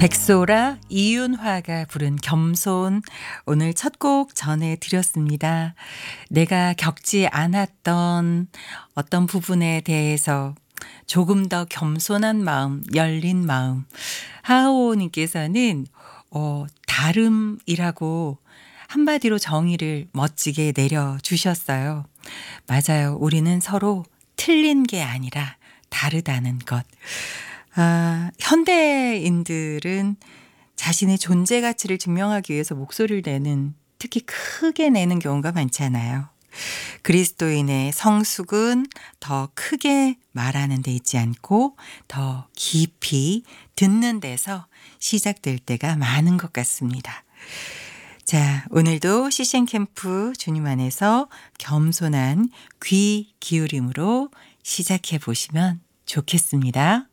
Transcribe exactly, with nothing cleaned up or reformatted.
백소라 이윤화가 부른 겸손 오늘 첫 곡 전해드렸습니다. 내가 겪지 않았던 어떤 부분에 대해서 조금 더 겸손한 마음, 열린 마음. 하하오님께서는 어, 다름이라고 한마디로 정의를 멋지게 내려주셨어요. 맞아요. 우리는 서로 틀린 게 아니라 다르다는 것. 아, 현대인들은 자신의 존재 가치를 증명하기 위해서 목소리를 내는, 특히 크게 내는 경우가 많잖아요. 그리스도인의 성숙은 더 크게 말하는 데 있지 않고 더 깊이 듣는 데서 시작될 때가 많은 것 같습니다. 자, 오늘도 씨씨엔 캠프 주님 안에서 겸손한 귀 기울임으로 시작해 보시면 좋겠습니다.